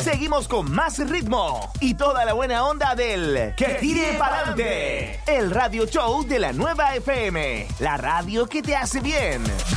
seguimos con más ritmo y toda la buena onda del Que Tire Pa'lante, el radio show de la Nueva FM, la radio que te hace bien.